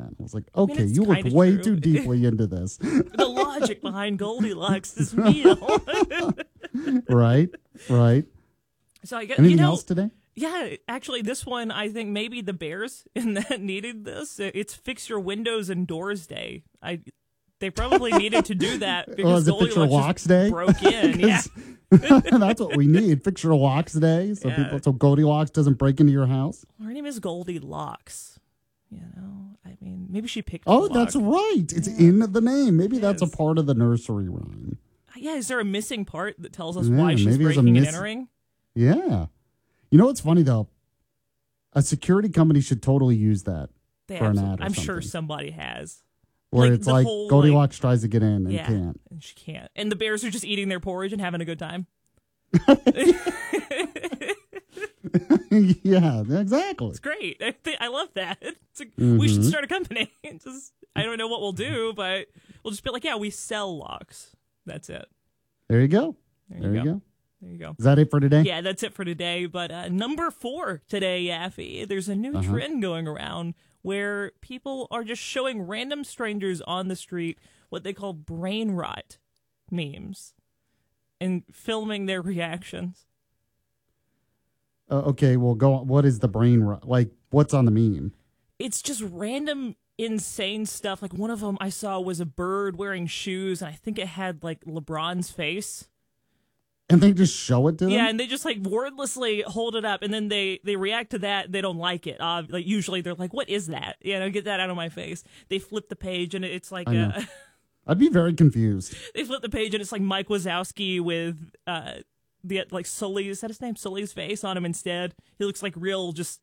I was like, okay, it's you look kinda way true. too deeply into this. The logic behind Goldilocks' meal. Right. So I guess, Anything else today? yeah, actually, this one, I think maybe the Bears in that needed this. It's Fix Your Windows and Doors Day. They probably needed to do that because is it Fix Your Goldilocks Locks just Day? broke in. Yeah. That's what we need. Fix Your Locks Day, so Goldilocks doesn't break into your house. Her name is Goldilocks. You know, I mean, maybe she picked. Oh, the that's lock. right. It's in the name. Maybe that's a Yes. part of the nursery rhyme. Yeah, is there a missing part that tells us Yeah, why she's maybe there's a breaking and entering? Yeah. You know what's funny though? A security company should totally use that They for an absolutely- ad or I'm something. sure somebody has. Where like, it's the like whole, Goldilocks tries to get in and Yeah, can't. and she can't. And the Bears are just eating their porridge and having a good time. Yeah, exactly. It's great. I love that. We Mm-hmm. should start a company. I don't know what we'll do, but we'll just be like, yeah, we sell locks. That's it. There you go. There you go. There you go. Is that it for today? Yeah, that's it for today. But number 4 today, Yaffy, there's a new trend going around where people are just showing random strangers on the street what they call brain rot memes and filming their reactions. Okay, well, go on. What is the brain rot? Like, what's on the meme? It's just random insane stuff. Like one of them I saw was a bird wearing shoes, and I think it had like LeBron's face. And they just show it to them? Yeah, and they just like wordlessly hold it up, and then they react to that. They don't like it. Like usually they're like, "What is that? You know, get that out of my face." They flip the page, and it's like I'd be very confused. they flip the page, and it's like Mike Wazowski with the like Sully. Is that his name? Sully's face on him instead. He looks like real just.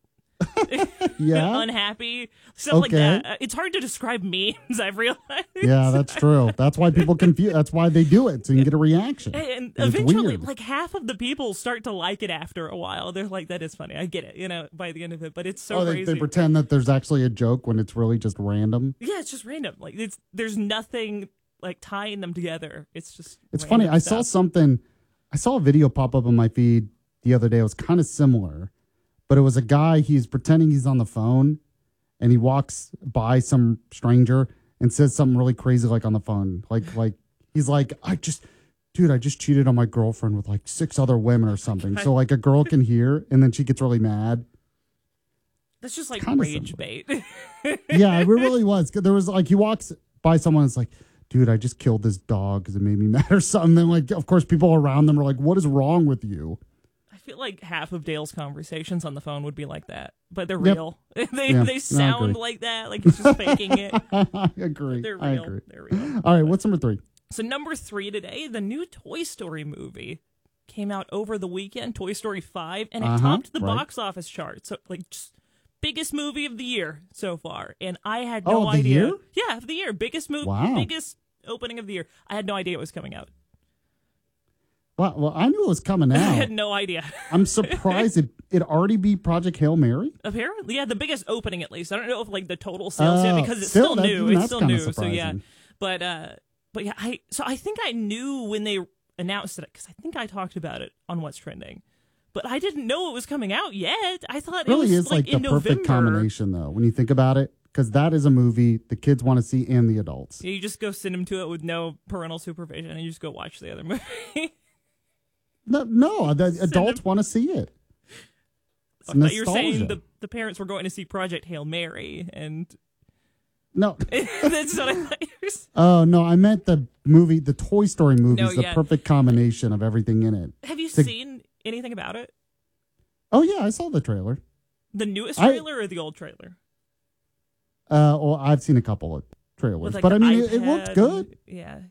Yeah. Unhappy, stuff like Okay. that. It's hard to describe memes, I've realized. Yeah, that's true. That's why people confuse. That's why they do it, so you can get a reaction. And it's eventually, weird. like half of the people start to like it after a while. They're like, "That is funny. I get it." You know, by the end of it, but it's so they crazy. pretend that there's actually a joke when it's really just random. Yeah, it's just random. Like there's nothing like tying them together. It's just. It's random funny. I stuff. saw a video pop up on my feed the other day. It was kind of similar, but it was a guy. He's pretending he's on the phone, and he walks by some stranger and says something really crazy, like on the phone, like he's like, I just cheated on my girlfriend with like 6 other women or something. So like a girl can hear, and then she gets really mad. That's just like kinda rage similar. bait. Yeah, it really was. There was like he walks by someone, and it's like, dude, I just killed this dog because it made me mad or something. Then like, of course, people around them are like, what is wrong with you? I feel like half of Dale's conversations on the phone would be like that, but they're Yep. real. Yeah, they I sound agree. like that, like he's just faking it. I agree. They're I real. agree. They're real. All right, what's number 3? So number 3 today, the new Toy Story movie came out over the weekend, Toy Story 5, and it topped the right. box office chart. So like just biggest movie of the year so far. And I had Oh, no of the idea. year? Yeah, of the year. Biggest movie, Wow. biggest opening of the year. I had no idea it was coming out. Well, I knew it was coming I out. had no idea. I'm surprised it already beat Project Hail Mary. Apparently, yeah, the biggest opening at least. I don't know if like the total sales yet Oh, because it's still, still new. that's It's still kinda new. So yeah, surprising. but yeah, I think I knew when they announced it because I think I talked about it on What's Trending, but I didn't know it was coming out yet. I thought It really it was is like the in perfect November. combination, though, when you think about it, because that is a movie the kids want to see and the adults. Yeah, you just go send them to it with no parental supervision, and you just go watch the other movie. No, the adults want to see it. It's I thought you were saying nostalgia. the parents were going to see Project Hail Mary, and No. that's what I thought you were saying. Oh, no, I meant the movie, the Toy Story movie No, is the yeah. perfect combination of everything in it. Have you The- seen anything about it? Oh, yeah, I saw the trailer. The newest I- trailer or the old trailer? Well, I've seen a couple of trailers, With, like, but the I mean, it looked iPad good. and- yeah.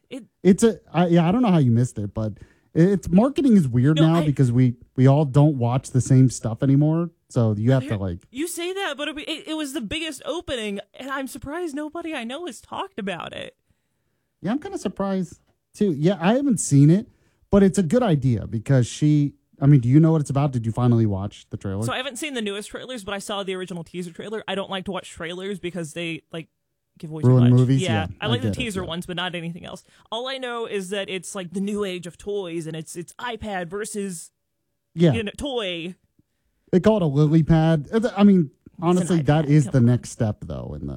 I don't know how you missed it, but it's marketing is weird No, now because we all don't watch the same stuff anymore. So you have to like, You say that, but it was the biggest opening, and I'm surprised nobody I know has talked about it. yeah, I'm kind of surprised too. Yeah, I haven't seen it, but it's a good idea because do you know what it's about? Did you finally watch the trailer? So I haven't seen the newest trailers, but I saw the original teaser trailer. I don't like to watch trailers because they like give away Ruin too much. movies? Yeah, Yeah, I like I the get it, teaser yeah. ones, but not anything else. All I know is that it's like the new age of toys, and it's iPad versus yeah, toy. they call it a lily pad. I mean, honestly, that iPad, is come the on. next step though in the